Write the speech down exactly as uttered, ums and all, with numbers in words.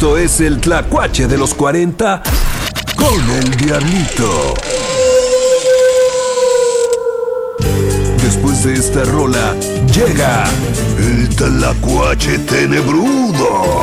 Esto es el Tlacuache de los cuarenta con el Diablito. Después de esta rola, llega el Tlacuache tenebrudo.